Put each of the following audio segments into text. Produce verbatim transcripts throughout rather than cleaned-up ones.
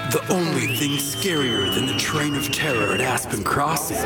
The only thing scarier than the train of terror at Aspen Crossing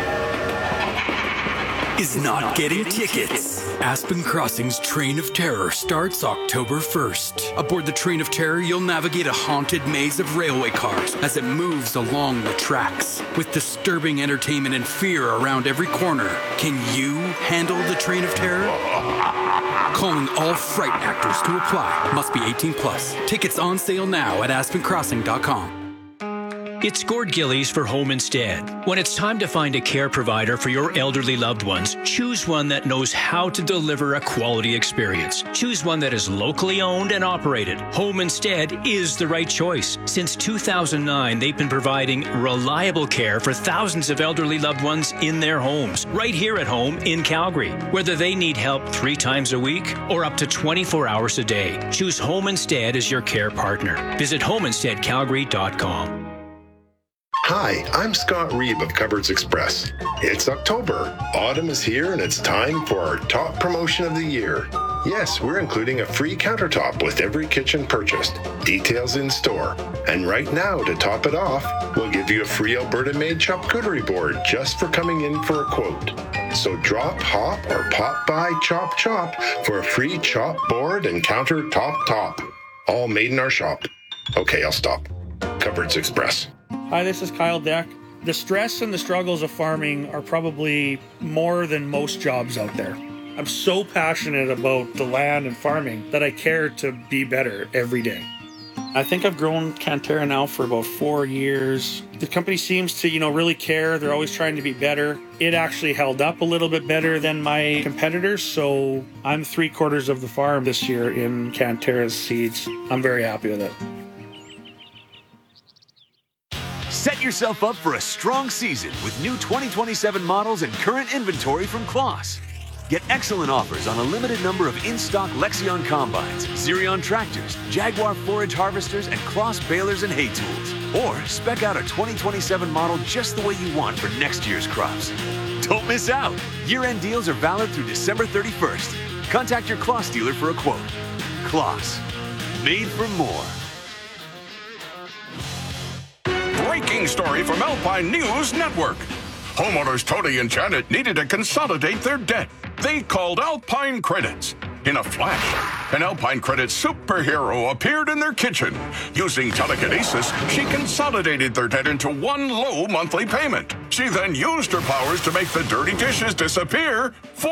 is not getting tickets. Aspen Crossing's Train of Terror starts October first. Aboard the Train of Terror, you'll navigate a haunted maze of railway cars as it moves along the tracks. With disturbing entertainment and fear around every corner, can you handle the Train of Terror? Calling all fright actors to apply. Must be eighteen plus. Tickets on sale now at aspen crossing dot com. It's Gord Gillies for Home Instead. When it's time to find a care provider for your elderly loved ones, choose one that knows how to deliver a quality experience. Choose one that is locally owned and operated. Home Instead is the right choice. Since two thousand nine, they've been providing reliable care for thousands of elderly loved ones in their homes, right here at home in Calgary. Whether they need help three times a week or up to twenty-four hours a day, choose Home Instead as your care partner. Visit home instead calgary dot com. Hi, I'm Scott Reeb of Cupboards Express. It's October. Autumn is here and it's time for our top promotion of the year. Yes, we're including a free countertop with every kitchen purchased. Details in store. And right now, to top it off, we'll give you a free Alberta-made charcuterie board just for coming in for a quote. So drop, hop, or pop by Chop Chop for a free chop board and countertop top. All made in our shop. Okay, I'll stop. Cupboards Express. Hi, this is Kyle Deck. The stress and the struggles of farming are probably more than most jobs out there. I'm so passionate about the land and farming that I care to be better every day. I think I've grown Cantera now for about four years. The company seems to, you know, really care. They're always trying to be better. It actually held up a little bit better than my competitors, so I'm three quarters of the farm this year in Cantera's seeds. I'm very happy with it. Set yourself up for a strong season with new twenty twenty-seven models and current inventory from Claas. Get excellent offers on a limited number of in-stock Lexion combines, Xerion tractors, Jaguar forage harvesters, and Claas balers and hay tools. Or spec out a twenty twenty-seven model just the way you want for next year's crops. Don't miss out. Year-end deals are valid through December thirty-first. Contact your Claas dealer for a quote. Claas, made for more. Breaking story from Alpine News Network. Homeowners Tony and Janet needed to consolidate their debt. They called Alpine Credits. In a flash, an Alpine Credits superhero appeared in their kitchen. Using telekinesis, she consolidated their debt into one low monthly payment. She then used her powers to make the dirty dishes disappear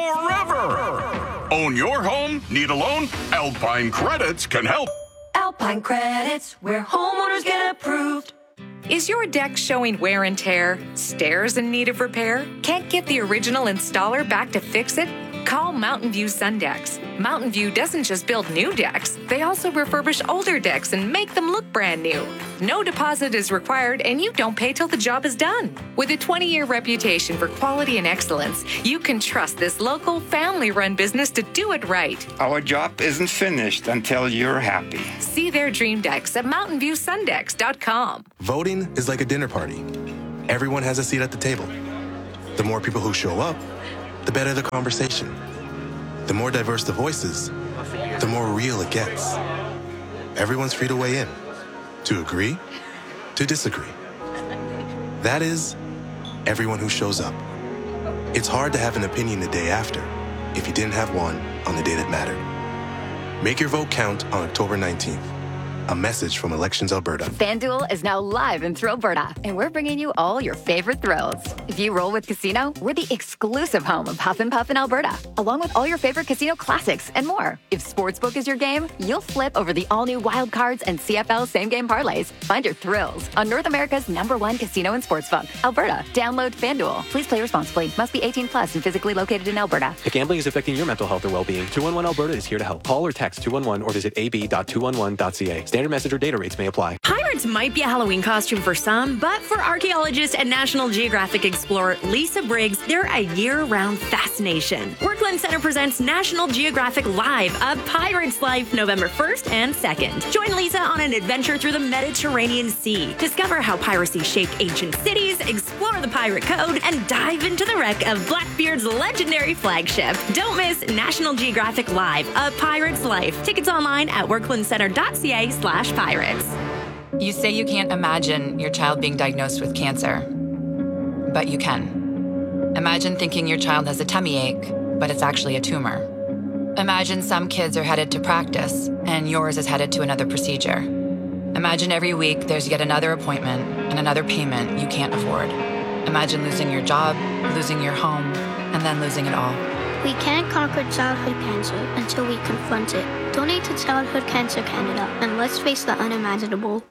forever. Own your home? Need a loan? Alpine Credits can help. Alpine Credits, where homeowners get approved. Is your deck showing wear and tear? Stairs in need of repair? Can't get the original installer back to fix it? Call Mountain View Sundecks. Mountain View doesn't just build new decks, they also refurbish older decks and make them look brand new. No deposit is required and you don't pay till the job is done. With a twenty-year reputation for quality and excellence, you can trust this local family-run business to do it right. Our job isn't finished until you're happy. See their dream decks at mountain view sundecks dot com. Voting is like a dinner party. Everyone has a seat at the table. The more people who show up, the better the conversation. The more diverse the voices, the more real it gets. Everyone's free to weigh in, to agree, to disagree. That is, everyone who shows up. It's hard to have an opinion the day after if you didn't have one on the day that mattered. Make your vote count on October nineteenth. A message from Elections Alberta. FanDuel is now live in Thrillberta, and we're bringing you all your favorite thrills. If you roll with Casino, we're the exclusive home of Huff and Puff in Alberta, along with all your favorite casino classics and more. If Sportsbook is your game, you'll flip over the all-new Wild Cards and C F L same-game parlays. Find your thrills on North America's number one casino and sportsbook, Alberta. Download FanDuel. Please play responsibly. Must be eighteen plus and physically located in Alberta. If gambling is affecting your mental health or well-being, two one one Alberta is here to help. Call or text two one one or visit a b dot two one one dot c a. Standard message or data rates may apply. Pirates might be a Halloween costume for some, but for archaeologist and National Geographic explorer Lisa Briggs, they're a year-round fascination. Workland Center presents National Geographic Live, A Pirate's Life, November first and second. Join Lisa on an adventure through the Mediterranean Sea. Discover how piracy shaped ancient cities, explore the pirate code, and dive into the wreck of Blackbeard's legendary flagship. Don't miss National Geographic Live, A Pirate's Life. Tickets online at worklandcenter dot c a slash pirates. You say you can't imagine your child being diagnosed with cancer, but you can. Imagine thinking your child has a tummy ache, but it's actually a tumor. Imagine some kids are headed to practice, and yours is headed to another procedure. Imagine every week there's yet another appointment and another payment you can't afford. Imagine losing your job, losing your home, and then losing it all. We can't conquer childhood cancer until we confront it. Donate to Childhood Cancer Canada, and let's face the unimaginable.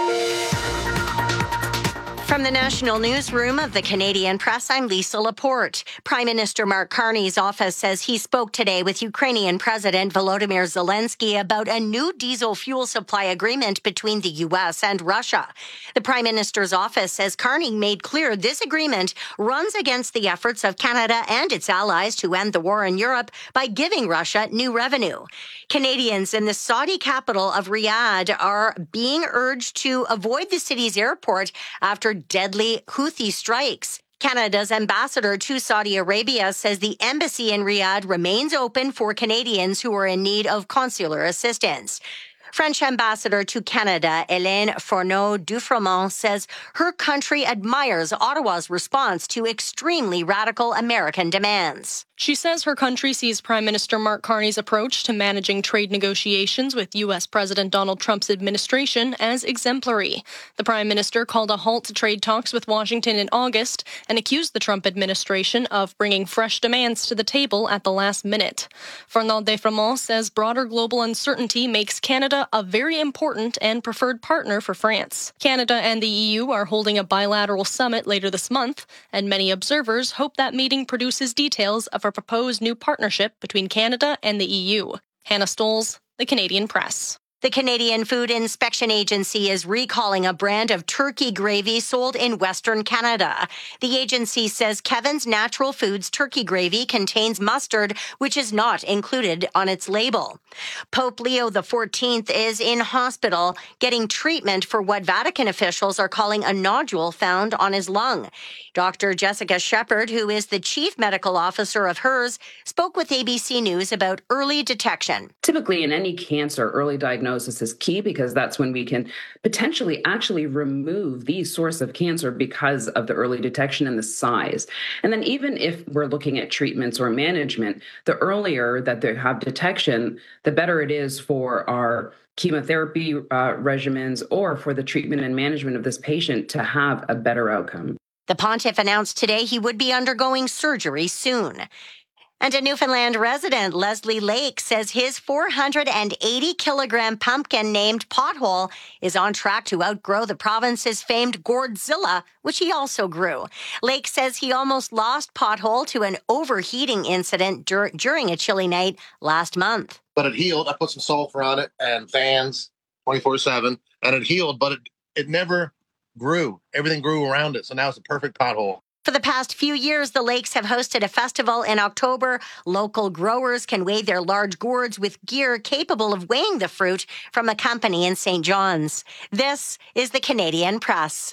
From the National Newsroom of the Canadian Press, I'm Lisa Laporte. Prime Minister Mark Carney's office says he spoke today with Ukrainian President Volodymyr Zelensky about a new diesel fuel supply agreement between the U S and Russia. The Prime Minister's office says Carney made clear this agreement runs against the efforts of Canada and its allies to end the war in Europe by giving Russia new revenue. Canadians in the Saudi capital of Riyadh are being urged to avoid the city's airport after deadly Houthi strikes. Canada's ambassador to Saudi Arabia says the embassy in Riyadh remains open for Canadians who are in need of consular assistance. French ambassador to Canada, Hélène Fourneau-Dufremont, says her country admires Ottawa's response to extremely radical American demands. She says her country sees Prime Minister Mark Carney's approach to managing trade negotiations with U S President Donald Trump's administration as exemplary. The Prime Minister called a halt to trade talks with Washington in August and accused the Trump administration of bringing fresh demands to the table at the last minute. Fourneau-Dufremont says broader global uncertainty makes Canada a very important and preferred partner for France. Canada and the E U are holding a bilateral summit later this month, and many observers hope that meeting produces details of a proposed new partnership between Canada and the E U. Hannah Stoles, The Canadian Press. The Canadian Food Inspection Agency is recalling a brand of turkey gravy sold in Western Canada. The agency says Kevin's Natural Foods turkey gravy contains mustard, which is not included on its label. Pope Leo the fourteenth is in hospital getting treatment for what Vatican officials are calling a nodule found on his lung. Doctor Jessica Shepard, who is the chief medical officer of H E R S, spoke with A B C News about early detection. Typically, in any cancer, early diagnosis is key because that's when we can potentially actually remove the source of cancer because of the early detection and the size. And then even if we're looking at treatments or management, the earlier that they have detection, the better it is for our chemotherapy uh, regimens or for the treatment and management of this patient to have a better outcome. The pontiff announced today he would be undergoing surgery soon. And a Newfoundland resident, Leslie Lake, says his four hundred eighty kilogram pumpkin named Pothole is on track to outgrow the province's famed Gourdzilla, which he also grew. Lake says he almost lost Pothole to an overheating incident dur- during a chilly night last month. But it healed. I put some sulfur on it and fans twenty-four seven, and it healed, but it, it never grew. Everything grew around it, so now it's a perfect pothole. For the past few years, the Lakes have hosted a festival in October. Local growers can weigh their large gourds with gear capable of weighing the fruit from a company in Saint John's. This is the Canadian Press.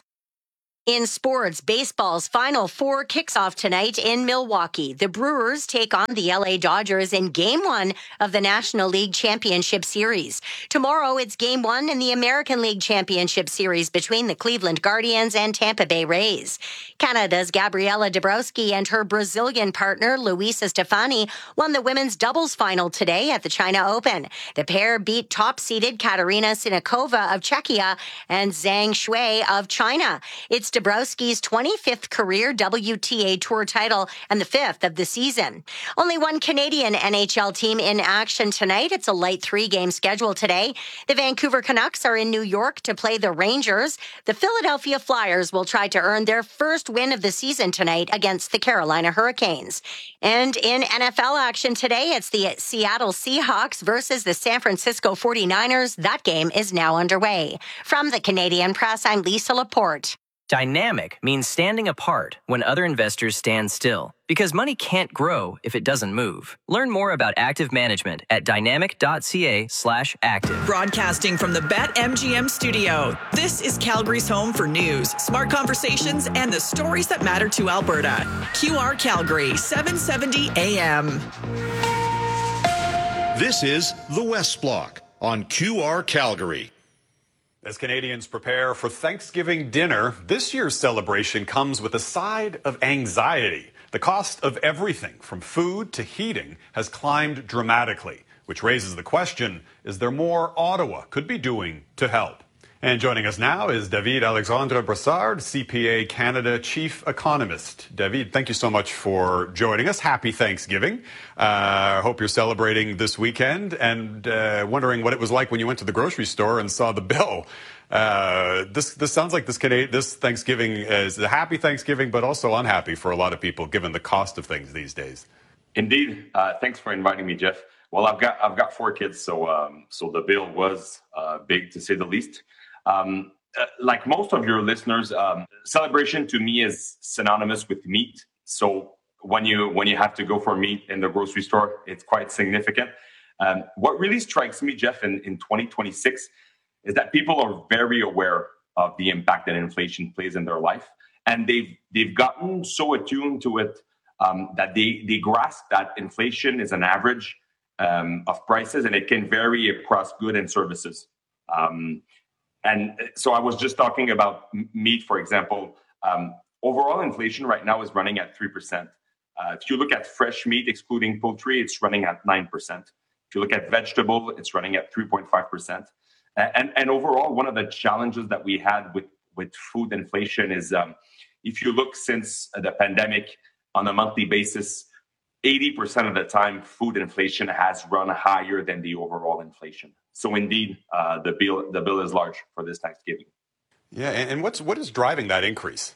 In sports, baseball's Final Four kicks off tonight in Milwaukee. The Brewers take on the L A Dodgers in Game one of the National League Championship Series. Tomorrow, it's Game one in the American League Championship Series between the Cleveland Guardians and Tampa Bay Rays. Canada's Gabriela Dabrowski and her Brazilian partner, Luisa Stefani, won the women's doubles final today at the China Open. The pair beat top-seeded Katerina Sinikova of Czechia and Zhang Shui of China. It's Dabrowski's twenty-fifth career W T A Tour title and the fifth of the season. Only one Canadian N H L team in action tonight. It's a light three-game schedule today. The Vancouver Canucks are in New York to play the Rangers. The Philadelphia Flyers will try to earn their first win of the season tonight against the Carolina Hurricanes. And in N F L action today, it's the Seattle Seahawks versus the San Francisco forty-niners. That game is now underway. From the Canadian Press, I'm Lisa Laporte. Dynamic means standing apart when other investors stand still, because money can't grow if it doesn't move. Learn more about active management at dynamic.ca slash active. Broadcasting from the BetMGM studio, this is Calgary's home for news, smart conversations, and the stories that matter to Alberta. Q R Calgary, seven seventy A M. This is The West Block on Q R Calgary. As Canadians prepare for Thanksgiving dinner, this year's celebration comes with a side of anxiety. The cost of everything from food to heating has climbed dramatically, which raises the question, is there more Ottawa could be doing to help? And joining us now is David Alexandre Brassard, C P A Canada Chief Economist. David, thank you so much for joining us. Happy Thanksgiving. I uh, hope you're celebrating this weekend and uh, wondering what it was like when you went to the grocery store and saw the bill. Uh, this this sounds like this Canadian, this Thanksgiving is a happy Thanksgiving, but also unhappy for a lot of people given the cost of things these days. Indeed. Uh, thanks for inviting me, Jeff. Well, I've got I've got four kids, so um, so the bill was uh, big to say the least. Um, uh, like most of your listeners, um, celebration to me is synonymous with meat. So when you when you have to go for meat in the grocery store, it's quite significant. Um, what really strikes me, Jeff, in, in twenty twenty-six is that people are very aware of the impact that inflation plays in their life. And they've they've gotten so attuned to it um, that they, they grasp that inflation is an average um, of prices and it can vary across goods and services. Um, And so I was just talking about meat, for example. Um, overall inflation right now is running at three percent. Uh, if you look at fresh meat, excluding poultry, it's running at nine percent. If you look at vegetable, it's running at three point five percent. And, and overall, one of the challenges that we had with, with food inflation is um, if you look since the pandemic on a monthly basis, eighty percent of the time, food inflation has run higher than the overall inflation. So indeed, uh, the bill the bill is large for this Thanksgiving. Yeah, and, and what's what is driving that increase?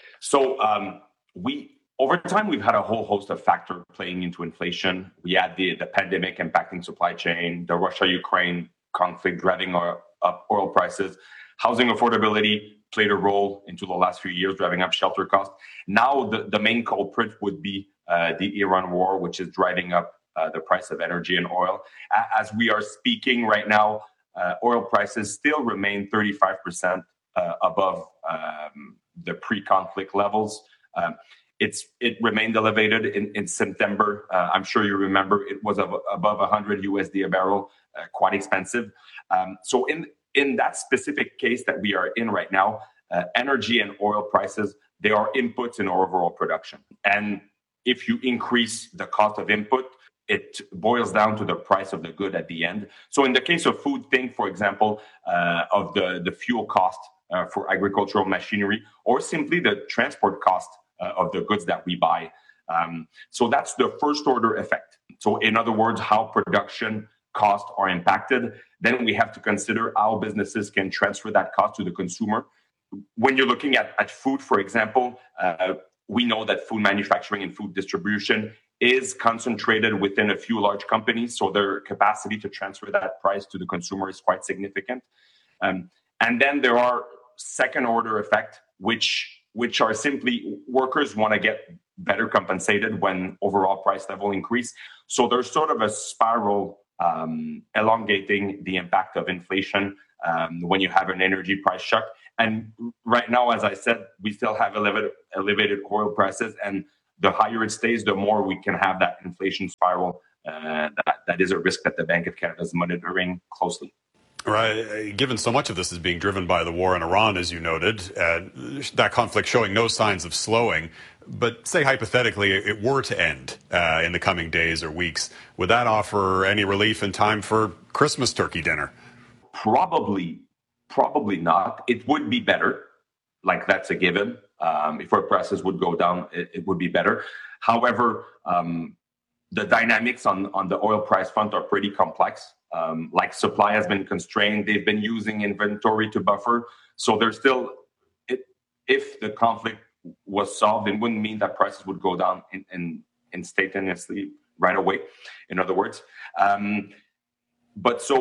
So um, we over time we've had a whole host of factors playing into inflation. We had the the pandemic impacting supply chain, the Russia-Ukraine conflict driving our, up oil prices, housing affordability played a role into the last few years, driving up shelter costs. Now the, the main culprit would be uh, the Iran war, which is driving up Uh, the price of energy and oil. As we are speaking right now, uh, oil prices still remain thirty-five percent uh, above um, the pre-conflict levels. Um, it's It remained elevated in, in September. Uh, I'm sure you remember it was ab- above one hundred U S D a barrel, uh, quite expensive. Um, so in, in that specific case that we are in right now, uh, energy and oil prices, they are inputs in our overall production. And if you increase the cost of input, it boils down to the price of the good at the end. So in the case of food, think, for example, uh, of the, the fuel cost uh, for agricultural machinery, or simply the transport cost uh, of the goods that we buy. Um, so that's the first order effect. So in other words, how production costs are impacted. Then we have to consider how businesses can transfer that cost to the consumer. When you're looking at, at food, for example, uh, we know that food manufacturing and food distribution is concentrated within a few large companies, so their capacity to transfer that price to the consumer is quite significant. Um, and then there are second-order effects, which which are simply workers want to get better compensated when overall price level increase. So there's sort of a spiral um, elongating the impact of inflation um, when you have an energy price shock. And right now, as I said, we still have elevated, elevated oil prices, and the higher it stays, the more we can have that inflation spiral. Uh, that, that is a risk that the Bank of Canada is monitoring closely. Right. Given so much of this is being driven by the war in Iran, as you noted, uh, that conflict showing no signs of slowing. But say hypothetically it were to end uh, in the coming days or weeks, would that offer any relief in time for Christmas turkey dinner? Probably, probably not. It would be better. Like that's a given. Um, if our prices would go down, it, it would be better. However, um, the dynamics on, on the oil price front are pretty complex. Um, like supply has been constrained. They've been using inventory to buffer. So there's still, it, if the conflict was solved, it wouldn't mean that prices would go down in, in, instantaneously right away, in other words. Um, but so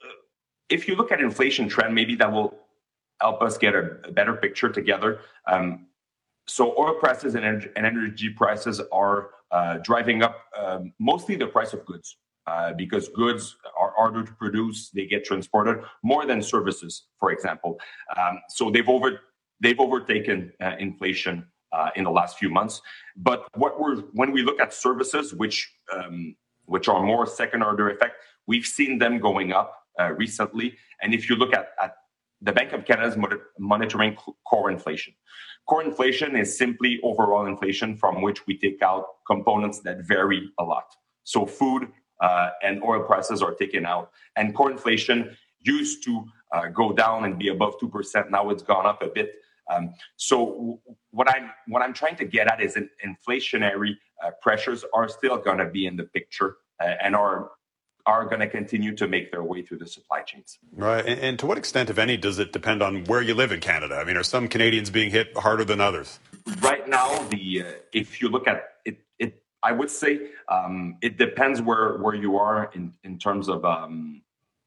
if you look at inflation trend, maybe that will help us get a, a better picture together. Um, so oil prices and energy, and energy prices are uh, driving up um, mostly the price of goods uh, because goods are harder to produce, they get transported more than services, for example. Um, so they've over they've overtaken uh, inflation uh, in the last few months. But what we're when we look at services, which um, which are more second order effect, we've seen them going up uh, recently. And if you look at, at the Bank of Canada is monitoring core inflation. Core inflation is simply overall inflation from which we take out components that vary a lot. So food uh, and oil prices are taken out. And core inflation used to uh, go down and be above two percent. Now it's gone up a bit. Um, so what I'm, what I'm trying to get at is in, inflationary uh, pressures are still going to be in the picture uh, and are are going to continue to make their way through the supply chains. Right. And, and to what extent, if any, does it depend on where you live in Canada? I mean, are some Canadians being hit harder than others? Right now, the uh, if you look at it, it I would say um, it depends where, where you are in, in terms of um,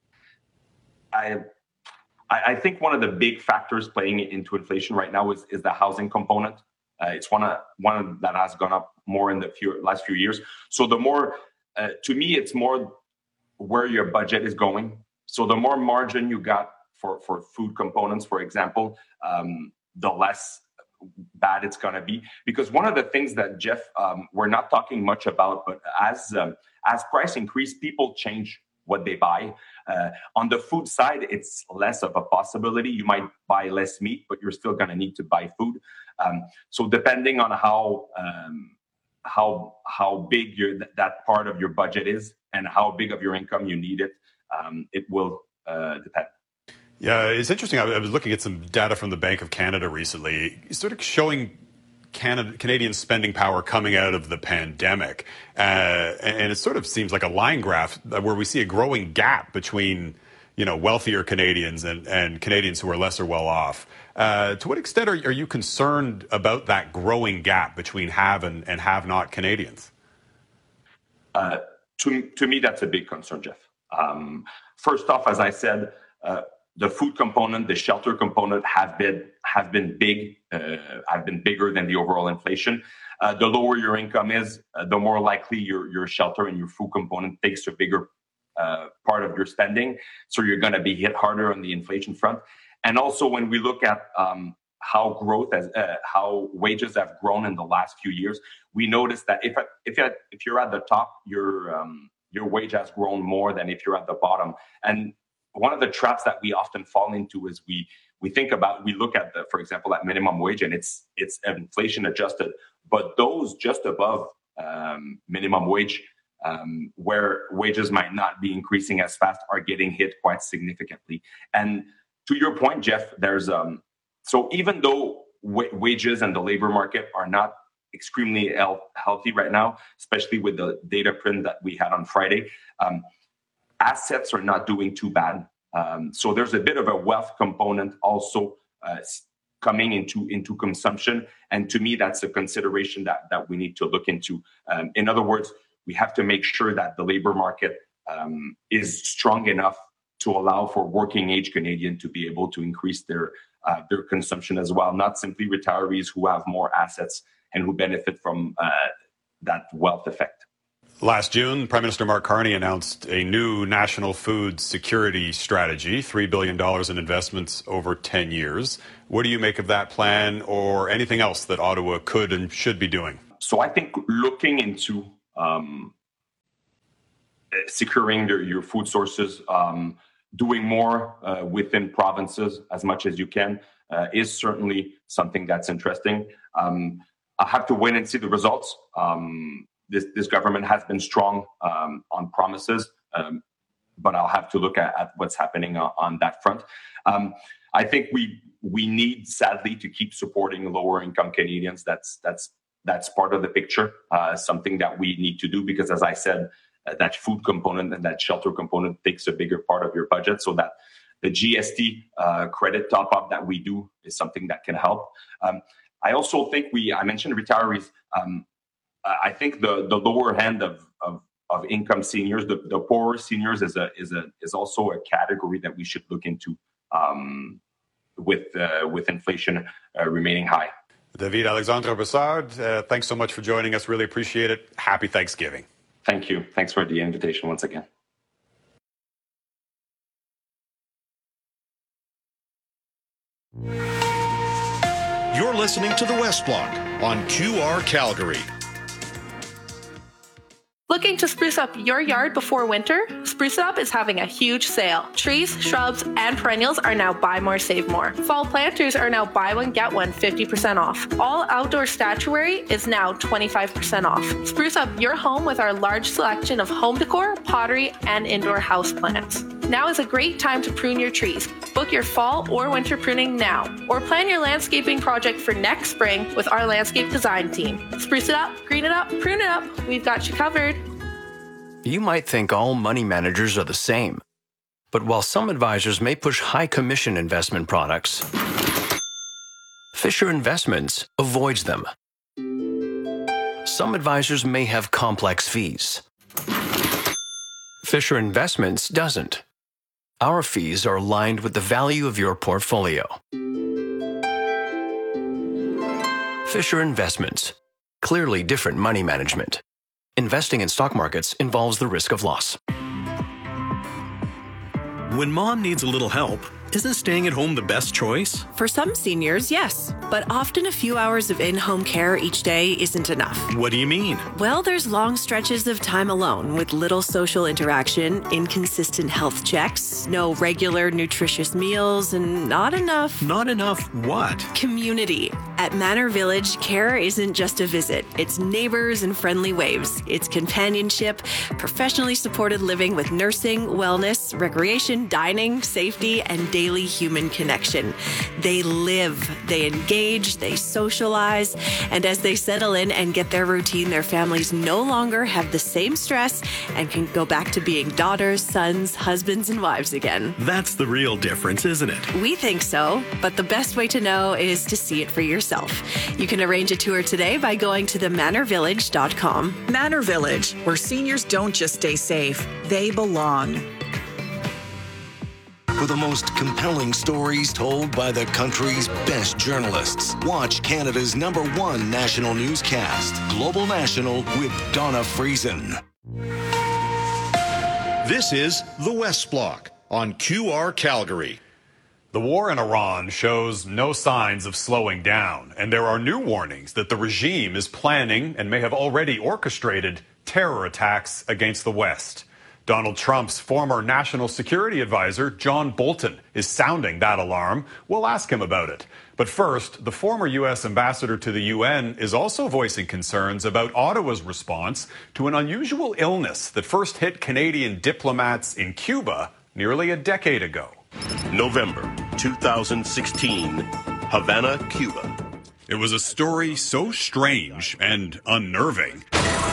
I I think one of the big factors playing into inflation right now is, is the housing component. Uh, it's one of, one that has gone up more in the few, last few years. So the more, uh, to me, it's more where your budget is going. So the more margin you got for, for food components, for example, um, the less bad it's going to be. Because one of the things that, Jeff, um, we're not talking much about, but as um, as price increase, people change what they buy. Uh, on the food side, it's less of a possibility. You might buy less meat, but you're still going to need to buy food. Um, so depending on how um, how how big your that part of your budget is and how big of your income you need it, um, it will uh, depend. Yeah, it's interesting. I was looking at some data from the Bank of Canada recently, sort of showing Canada, Canadian spending power coming out of the pandemic. Uh, and it sort of seems like a line graph where we see a growing gap between, you know, wealthier Canadians and, and Canadians who are lesser well off. Uh, to what extent are, are you concerned about that growing gap between have and, and have not Canadians? Uh, to, to me, that's a big concern, Jeff. Um, first off, as I said, uh, the food component, the shelter component have been have been big, uh, have been bigger than the overall inflation. Uh, the lower your income is, uh, the more likely your your shelter and your food component takes a bigger uh, part of your spending. So you're going to be hit harder on the inflation front. And also, when we look at um, how growth has, uh, how wages have grown in the last few years, we notice that if if you're at, if you're at the top, your um, your wage has grown more than if you're at the bottom. And one of the traps that we often fall into is we we think about, we look at the, for example, at minimum wage, and it's it's inflation adjusted, but those just above um, minimum wage, um, where wages might not be increasing as fast, are getting hit quite significantly. And to your point, Jeff, there's um so even though w- wages and the labor market are not extremely el- healthy right now, especially with the data print that we had on Friday, um, assets are not doing too bad. Um, so there's a bit of a wealth component also uh, coming into, into consumption. And to me, that's a consideration that, that we need to look into. Um, in other words, we have to make sure that the labor market um, is strong enough to allow for working age Canadian to be able to increase their, uh, their consumption as well, not simply retirees who have more assets and who benefit from uh, that wealth effect. Last June, Prime Minister Mark Carney announced a new national food security strategy, three billion dollars in investments over ten years. What do you make of that plan, or anything else that Ottawa could and should be doing? So I think looking into um, securing your, your food sources, um, doing more uh, within provinces as much as you can uh, is certainly something that's interesting. Um, I'll have to wait and see the results. Um, This, this government has been strong um, on promises, um, but I'll have to look at, at what's happening on, on that front. Um, I think we we need, sadly, to keep supporting lower income Canadians. That's that's that's part of the picture. Uh, something that we need to do because, as I said, uh, that food component and that shelter component takes a bigger part of your budget. So that the G S T uh, credit top up that we do is something that can help. Um, I also think we I mentioned retirees. Um, I think the, the lower hand of, of, of income seniors, the, the poorer seniors, is a is a is also a category that we should look into um, with uh, with inflation uh, remaining high. David Alexandre Brassard, uh, thanks so much for joining us. Really appreciate it. Happy Thanksgiving. Thank you. Thanks for the invitation once again. You're listening to the West Block on Q R Calgary. Looking to spruce up your yard before winter? Spruce It Up is having a huge sale. Trees, shrubs, and perennials are now buy more, save more. Fall planters are now buy one, get one fifty percent off. All outdoor statuary is now twenty-five percent off. Spruce up your home with our large selection of home decor, pottery, and indoor houseplants. Now is a great time to prune your trees. Book your fall or winter pruning now, or plan your landscaping project for next spring with our landscape design team. Spruce it up, green it up, prune it up. We've got you covered. You might think all money managers are the same. But while some advisors may push high commission investment products, Fisher Investments avoids them. Some advisors may have complex fees. Fisher Investments doesn't. Our fees are aligned with the value of your portfolio. Fisher Investments. Clearly different money management. Investing in stock markets involves the risk of loss. When mom needs a little help, isn't staying at home the best choice? For some seniors, yes. But often a few hours of in-home care each day isn't enough. What do you mean? Well, there's long stretches of time alone with little social interaction, inconsistent health checks, no regular nutritious meals, and not enough... Not enough what? Community. At Manor Village, care isn't just a visit. It's neighbors and friendly waves. It's companionship, professionally supported living with nursing, wellness, recreation, dining, safety, and daily daily human connection. They live, they engage, they socialize, and as they settle in and get their routine, their families no longer have the same stress and can go back to being daughters, sons, husbands, and wives again. That's the real difference, isn't it? We think so, but the best way to know is to see it for yourself. You can arrange a tour today by going to the manor village dot com. Manor Village, where seniors don't just stay safe, they belong. For the most compelling stories told by the country's best journalists, watch Canada's number one national newscast, Global National with Donna Friesen. This is The West Block on Q R Calgary. The war in Iran shows no signs of slowing down, and there are new warnings that the regime is planning and may have already orchestrated terror attacks against the West. Donald Trump's former national security advisor, John Bolton, is sounding that alarm. We'll ask him about it. But first, the former U S ambassador to the U N is also voicing concerns about Ottawa's response to an unusual illness that first hit Canadian diplomats in Cuba nearly a decade ago. November two thousand sixteen, Havana, Cuba. It was a story so strange and unnerving.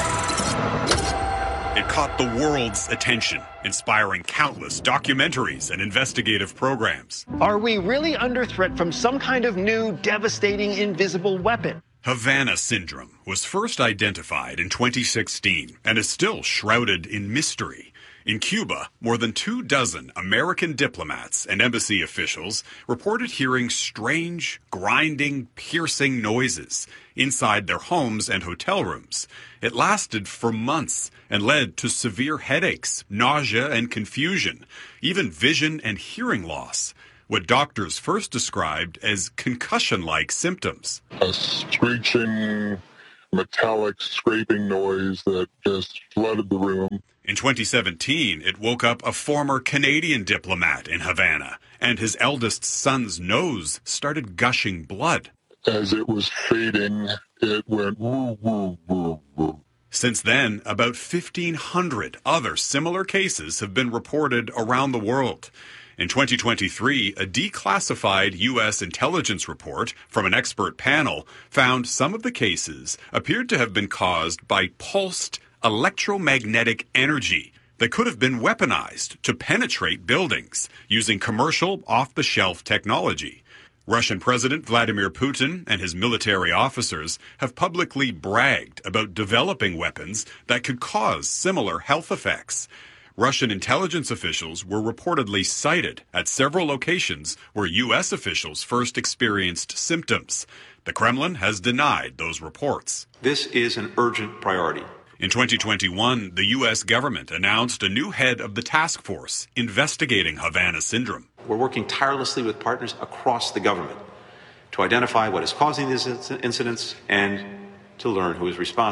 It caught the world's attention, inspiring countless documentaries and investigative programs. Are we really under threat from some kind of new, devastating, invisible weapon? Havana syndrome was first identified in twenty sixteen and is still shrouded in mystery. In Cuba, more than two dozen American diplomats and embassy officials reported hearing strange, grinding, piercing noises inside their homes and hotel rooms. It lasted for months and led to severe headaches, nausea, and confusion, even vision and hearing loss, what doctors first described as concussion-like symptoms. A screeching, metallic scraping noise that just flooded the room. In twenty seventeen, it woke up a former Canadian diplomat in Havana, and his eldest son's nose started gushing blood. As it was fading, it went woo, woo, woo, woo. Since then, about fifteen hundred other similar cases have been reported around the world. In twenty twenty-three, a declassified U S intelligence report from an expert panel found some of the cases appeared to have been caused by pulsed electromagnetic energy that could have been weaponized to penetrate buildings using commercial off-the-shelf technology. Russian President Vladimir Putin and his military officers have publicly bragged about developing weapons that could cause similar health effects. Russian intelligence officials were reportedly cited at several locations where U S officials first experienced symptoms. The Kremlin has denied those reports. This is an urgent priority. In twenty twenty-one, the U S government announced a new head of the task force investigating Havana syndrome. We're working tirelessly with partners across the government to identify what is causing these incidents and to learn who is responsible.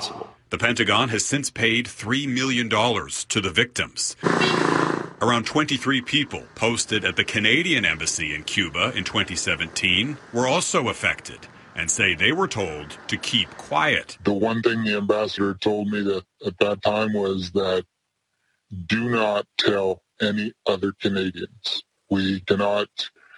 The Pentagon has since paid three million dollars to the victims. Around twenty-three people posted at the Canadian embassy in Cuba in twenty seventeen were also affected and say they were told to keep quiet. The one thing the ambassador told me that at that time was that do not tell any other Canadians. We cannot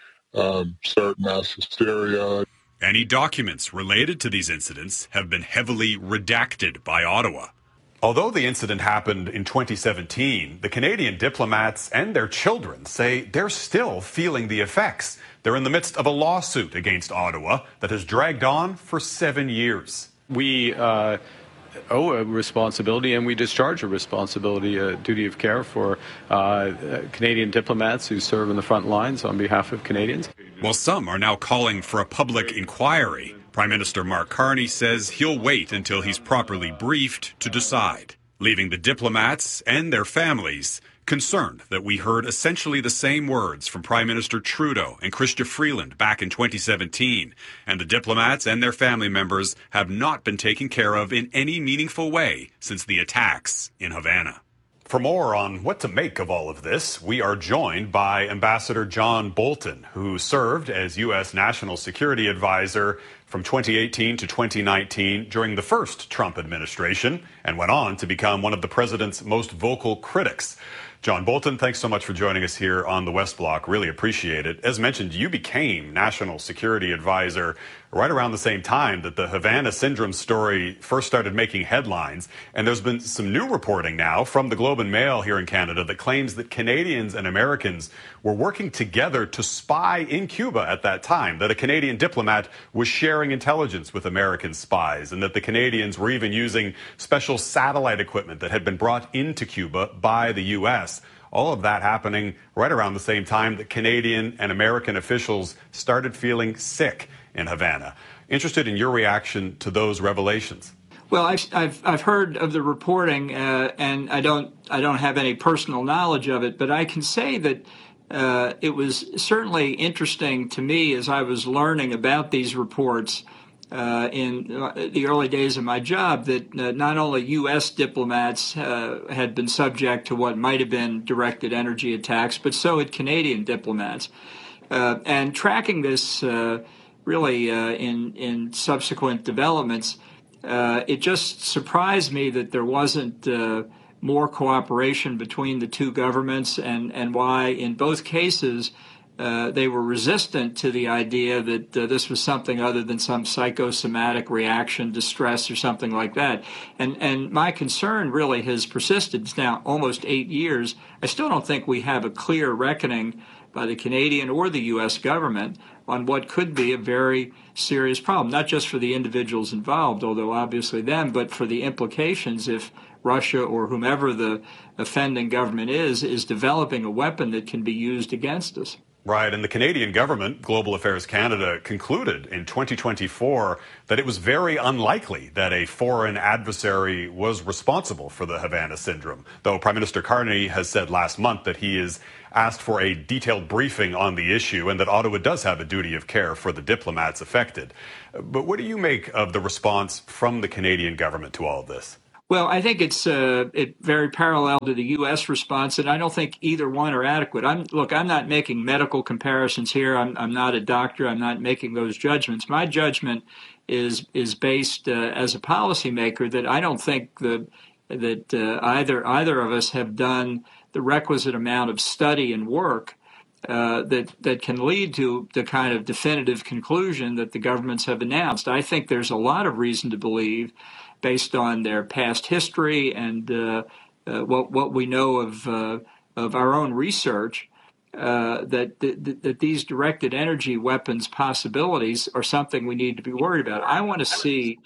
um, start mass hysteria. Any documents related to these incidents have been heavily redacted by Ottawa. Although the incident happened in twenty seventeen, the Canadian diplomats and their children say they're still feeling the effects. They're in the midst of a lawsuit against Ottawa that has dragged on for seven years. We uh, owe a responsibility, and we discharge a responsibility, a duty of care for uh, Canadian diplomats who serve in the front lines on behalf of Canadians. While some are now calling for a public inquiry, Prime Minister Mark Carney says he'll wait until he's properly briefed to decide, leaving the diplomats and their families concerned that we heard essentially the same words from Prime Minister Trudeau and Chrystia Freeland back in twenty seventeen, and the diplomats and their family members have not been taken care of in any meaningful way since the attacks in Havana. For more on what to make of all of this, we are joined by Ambassador John Bolton, who served as U S National Security Advisor from twenty eighteen to twenty nineteen during the first Trump administration and went on to become one of the president's most vocal critics. John Bolton, thanks so much for joining us here on the West Block. Really appreciate it. As mentioned, you became National Security Advisor right around the same time that the Havana Syndrome story first started making headlines. And there's been some new reporting now from the Globe and Mail here in Canada that claims that Canadians and Americans were working together to spy in Cuba at that time, that a Canadian diplomat was sharing intelligence with American spies, and that the Canadians were even using special satellite equipment that had been brought into Cuba by the U S. All of that happening right around the same time that Canadian and American officials started feeling sick in Havana. Interested in your reaction to those revelations. Well, I've I've, I've heard of the reporting, uh, and I don't I don't have any personal knowledge of it, but I can say that uh, it was certainly interesting to me as I was learning about these reports uh, in the early days of my job that uh, not only U S diplomats uh, had been subject to what might have been directed energy attacks, but so had Canadian diplomats. Uh, and tracking this uh, really uh, in, in subsequent developments, uh, it just surprised me that there wasn't uh, more cooperation between the two governments, and, and why in both cases uh, they were resistant to the idea that uh, this was something other than some psychosomatic reaction to stress or something like that. And, and my concern really has persisted. It's now almost eight years. I still don't think we have a clear reckoning by the Canadian or the U S government on what could be a very serious problem, not just for the individuals involved, although obviously them, but for the implications if Russia or whomever the offending government is, is developing a weapon that can be used against us. Right, and the Canadian government, Global Affairs Canada, concluded in twenty twenty-four that it was very unlikely that a foreign adversary was responsible for the Havana Syndrome, though Prime Minister Carney has said last month that he has asked for a detailed briefing on the issue and that Ottawa does have a duty of care for the diplomats affected. But what do you make of the response from the Canadian government to all of this? Well, I think it's uh, it very parallel to the U S response, and I don't think either one are adequate. I'm look, I'm not making medical comparisons here. I'm, I'm not a doctor. I'm not making those judgments. My judgment is is based uh, as a policymaker that I don't think the that uh, either either of us have done the requisite amount of study and work uh, that that can lead to the kind of definitive conclusion that the governments have announced. I think there's a lot of reason to believe, based on their past history and uh, uh, what what we know of uh, of our own research, uh, that, that that these directed energy weapons possibilities are something we need to be worried about. I want to see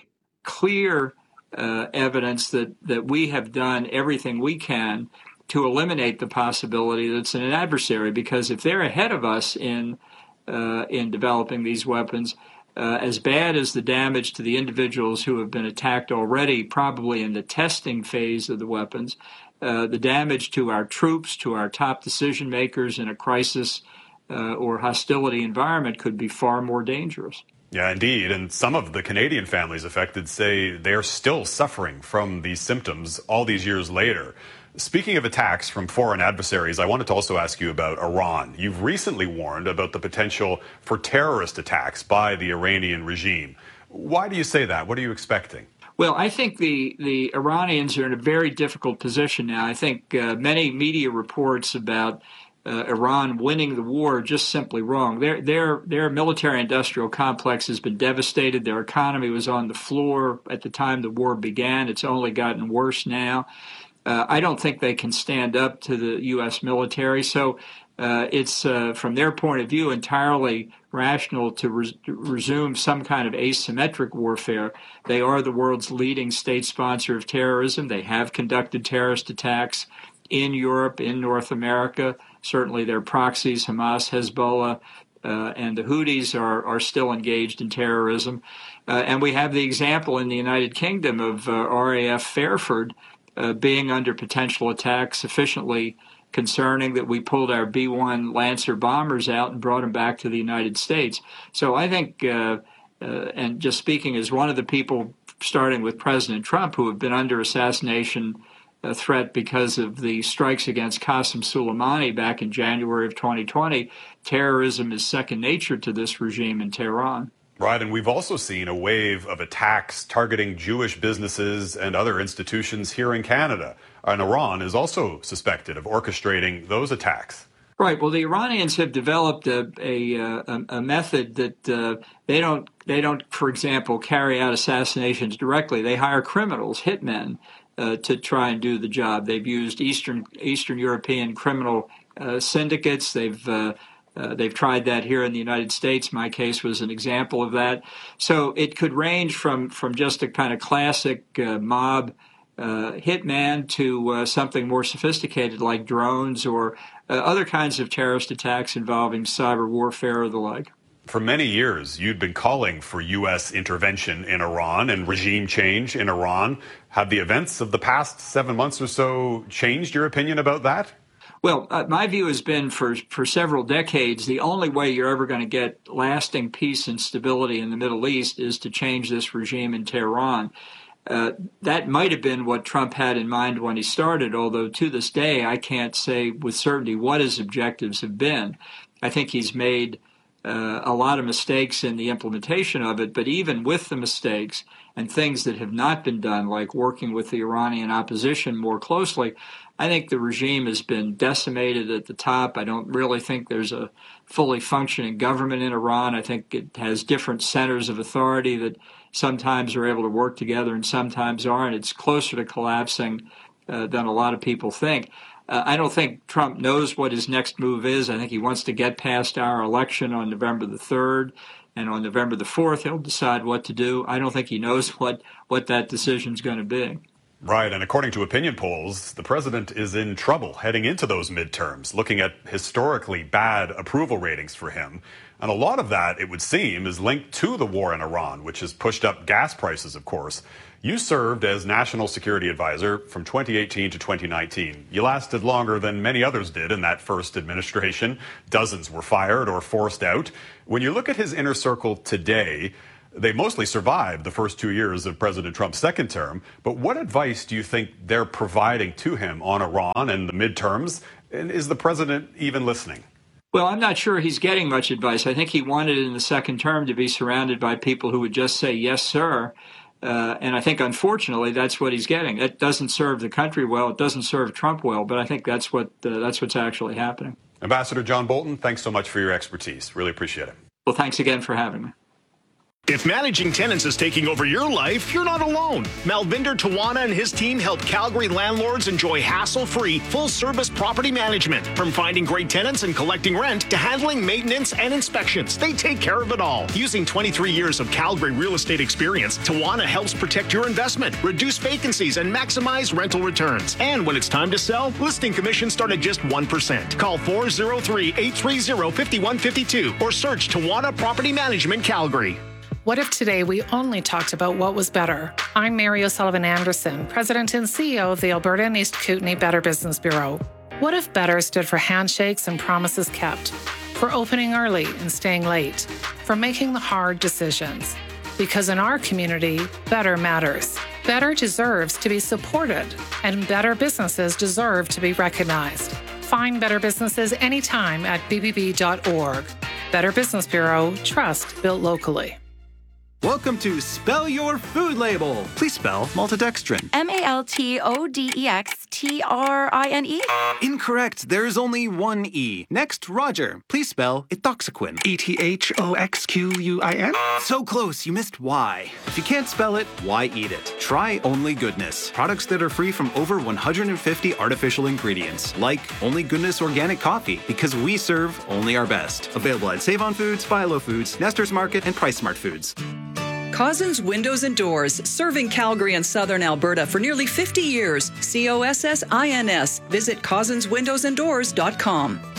clear uh, evidence that that we have done everything we can to eliminate the possibility that it's an adversary, because if they're ahead of us in uh, in developing these weapons, Uh, as bad as the damage to the individuals who have been attacked already, probably in the testing phase of the weapons, uh, the damage to our troops, to our top decision makers in a crisis uh, or hostility environment could be far more dangerous. Yeah, indeed. And some of the Canadian families affected say they're still suffering from these symptoms all these years later. Speaking of attacks from foreign adversaries, I wanted to also ask you about Iran. You've recently warned about the potential for terrorist attacks by the Iranian regime. Why do you say that? What are you expecting? Well, I think the, the Iranians are in a very difficult position now. I think uh, many media reports about uh, Iran winning the war are just simply wrong. Their, their, their military-industrial complex has been devastated. Their economy was on the floor at the time the war began. It's only gotten worse now. Uh, I don't think they can stand up to the U S military. So uh, it's, uh, from their point of view, entirely rational to res- resume some kind of asymmetric warfare. They are the world's leading state sponsor of terrorism. They have conducted terrorist attacks in Europe, in North America. Certainly their proxies, Hamas, Hezbollah, uh, and the Houthis are, are still engaged in terrorism. Uh, and we have the example in the United Kingdom of uh, R A F Fairford uh, being under potential attack sufficiently concerning that we pulled our B one Lancer bombers out and brought them back to the United States. So I think, uh, uh, and just speaking as one of the people, starting with President Trump, who have been under assassination uh, threat because of the strikes against Qasem Soleimani back in January of twenty twenty, terrorism is second nature to this regime in Tehran. Right, and we've also seen a wave of attacks targeting Jewish businesses and other institutions here in Canada. And Iran is also suspected of orchestrating those attacks. Right. Well, the Iranians have developed a a, a, a method that uh, they don't they don't, for example, carry out assassinations directly. They hire criminals, hitmen, uh, to try and do the job. They've used Eastern Eastern European criminal uh, syndicates. They've uh, Uh, they've tried that here in the United States. My case was an example of that. So it could range from, from just a kind of classic uh, mob uh, hitman to uh, something more sophisticated like drones or uh, other kinds of terrorist attacks involving cyber warfare or the like. For many years, you'd been calling for U S intervention in Iran and regime change in Iran. Have the events of the past seven months or so changed your opinion about that? Well, uh, my view has been for for several decades, the only way you're ever going to get lasting peace and stability in the Middle East is to change this regime in Tehran. Uh, that might have been what Trump had in mind when he started, although to this day I can't say with certainty what his objectives have been. I think he's made uh, a lot of mistakes in the implementation of it, but even with the mistakes and things that have not been done, like working with the Iranian opposition more closely, I think the regime has been decimated at the top. I don't really think there's a fully functioning government in Iran. I think it has different centers of authority that sometimes are able to work together and sometimes aren't. It's closer to collapsing uh, than a lot of people think. Uh, I don't think Trump knows what his next move is. I think he wants to get past our election on November the third. And on November the fourth, he'll decide what to do. I don't think he knows what, what that decision is going to be. Right, and according to opinion polls, the president is in trouble heading into those midterms, looking at historically bad approval ratings for him. And a lot of that, it would seem, is linked to the war in Iran, which has pushed up gas prices, of course. You served as National Security Advisor from twenty eighteen to twenty nineteen. You lasted longer than many others did in that first administration. Dozens were fired or forced out. When you look at his inner circle today, they mostly survived the first two years of President Trump's second term. But what advice do you think they're providing to him on Iran and the midterms? And is the president even listening? Well, I'm not sure he's getting much advice. I think he wanted in the second term to be surrounded by people who would just say, yes, sir. Uh, and I think, unfortunately, that's what he's getting. It doesn't serve the country well. It doesn't serve Trump well. But I think that's what uh, that's what's actually happening. Ambassador John Bolton, thanks so much for your expertise. Really appreciate it. Well, thanks again for having me. If managing tenants is taking over your life, you're not alone. Malvinder Tawana and his team help Calgary landlords enjoy hassle-free, full-service property management. From finding great tenants and collecting rent to handling maintenance and inspections, they take care of it all. Using twenty-three years of Calgary real estate experience, Tawana helps protect your investment, reduce vacancies, and maximize rental returns. And when it's time to sell, listing commissions start at just one percent. Call four oh three, eight three oh, five one five two or search Tawana Property Management Calgary. What if today we only talked about what was better? I'm Mary O'Sullivan Anderson, President and C E O of the Alberta and East Kootenay Better Business Bureau. What if better stood for handshakes and promises kept? For opening early and staying late? For from making the hard decisions. Because in our community, better matters. Better deserves to be supported, and better businesses deserve to be recognized. Find better businesses anytime at b b b dot org. Better Business Bureau, trust built locally. Welcome to Spell Your Food Label. Please spell maltodextrin. M A L T O D E X T R I N E? Incorrect. There's only one E. Next, Roger. Please spell ethoxyquin. E T H O X Q U I N? So close, you missed Y. If you can't spell it, why eat it? Try Only Goodness. Products that are free from over one hundred fifty artificial ingredients, like Only Goodness Organic Coffee, because we serve only our best. Available at Save-On Foods, Philo Foods, Nestor's Market, and Price Smart Foods. Cozzens Windows and Doors, serving Calgary and Southern Alberta for nearly fifty years. C O S S I N S. Visit cozzens windows and doors dot com.